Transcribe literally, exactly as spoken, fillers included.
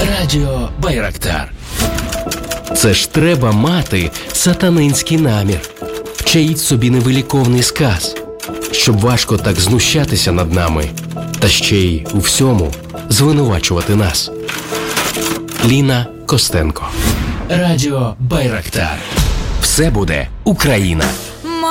Радіо Байрактар. Це ж треба мати сатанинський намір. Вчаїть собі невиліковний сказ, щоб важко так знущатися над нами, та ще й у всьому звинувачувати нас. Ліна Костенко. Радіо Байрактар. Все буде Україна.